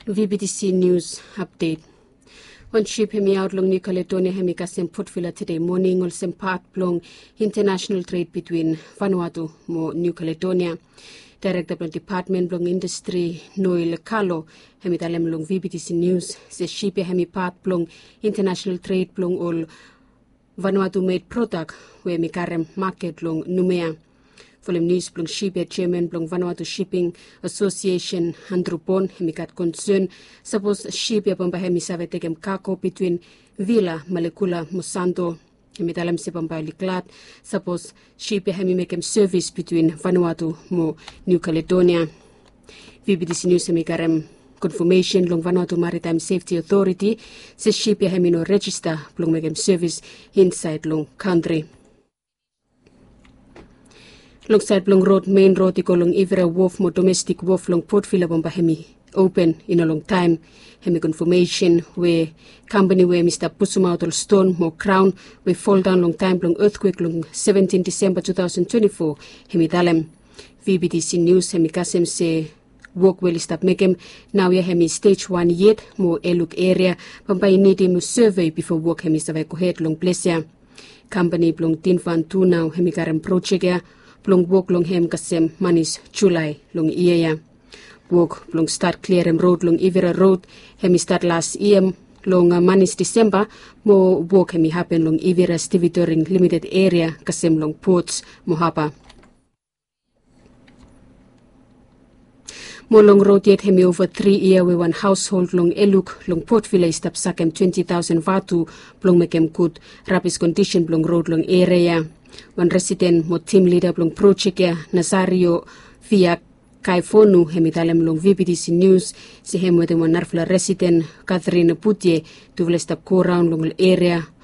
VBTC News Update. On ship hemi out long New Caledonia hemi kasem Port Vila today morning on some part long international trade between Vanuatu mo New Caledonia. Director of Department long Industry Noel Carlo hemi talem long VBTC News se ship hemi part long international trade long all Vanuatu made product where mi karem market long Numea. Following news blong ship chairman blong Vanuatu Shipping Association Andrew Bon hemikat concern suppose ship ya pamba hemi save tekem cargo between Vila Malekula Musanto hemitalam se pamba liklat suppose ship ya hemi mekem service between Vanuatu mo New Caledonia. VBTC News hemikarem confirmation long Vanuatu Maritime Safety Authority se ship ya hemi no register blong mekem service inside long country. Longside long road, main road, ikolong Ivera Wharf, mo domestic wharf long Port Vila bomba hemi open in a long time. Hemi confirmation where company where Mr. Pusumautol Stone, mo crown, we fall down long time long earthquake long 17 December 2024. Hemi talem. VBTC News hemi kasem se work well stop mekem. Now ya hemi stage 1 yet, mo eluk area, bomba need him survey before work hemi savai kohet long place ya. Company blong Tinvan 2 now hemi karem project ya. Blong walk long hem kasem manis July long iya. Walk blong start clearem road long Ivera road hemi start last long manis December mo walk hemi happen long Ivera Stevedoring limited area kasem long ports mo hapa. Mo long road yet hemi over 3 year we one household long Eluk long Port Vila stop sakem 20,000 vatu blong mekem good rapid condition blong road long area. One resident mo team leader blong project ya Nazario via Kaifonu hemitalem long VBTC News si hem with one narfla resident Catherine Putie to stop go round long area